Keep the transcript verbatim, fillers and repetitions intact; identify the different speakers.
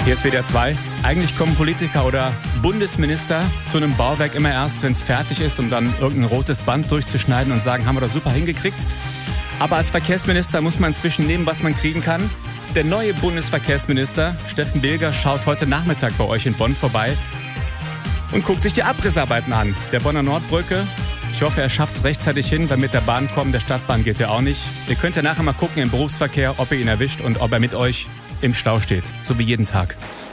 Speaker 1: Hier ist W D R zwei. Eigentlich kommen Politiker oder Bundesminister zu einem Bauwerk immer erst, wenn es fertig ist, um dann irgendein rotes Band durchzuschneiden und sagen, haben wir doch super hingekriegt. Aber als Verkehrsminister muss man inzwischen nehmen, was man kriegen kann. Der neue Bundesverkehrsminister, Steffen Bilger, schaut heute Nachmittag bei euch in Bonn vorbei und guckt sich die Abrissarbeiten an. Der Bonner Nordbrücke. Ich hoffe, er schafft es rechtzeitig hin, weil mit der Bahn kommen, der Stadtbahn geht ja auch nicht. Ihr könnt ja nachher mal gucken im Berufsverkehr, ob ihr ihn erwischt und ob er mit euch im Stau steht. So wie jeden Tag.